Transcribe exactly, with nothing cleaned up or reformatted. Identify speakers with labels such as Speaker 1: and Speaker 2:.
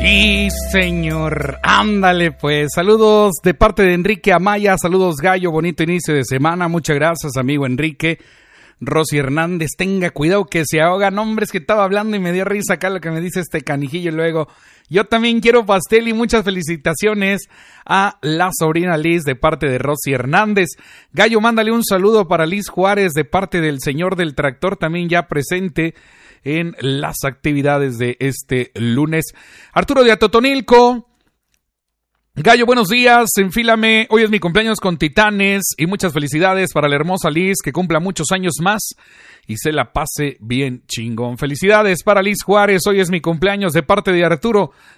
Speaker 1: Sí, señor. Ándale, pues. Saludos de parte de Enrique Amaya. Saludos, Gallo. Bonito inicio de semana. Muchas gracias, amigo Enrique. Rosy Hernández, tenga cuidado que se ahogan. Hombres, que estaba hablando y me dio risa acá lo que me dice este canijillo luego. Yo también quiero pastel y muchas felicitaciones a la sobrina Liz de parte de Rosy Hernández. Gallo, mándale un saludo para Liz Juárez de parte del señor del tractor, también ya presente en las actividades de este lunes. Arturo de Atotonilco. Gallo, buenos días, enfílame, hoy es mi cumpleaños con Titanes y muchas felicidades para la hermosa Liz, que cumpla muchos años más y se la pase bien chingón. Felicidades para Liz Juárez, hoy es mi cumpleaños de parte de Arturo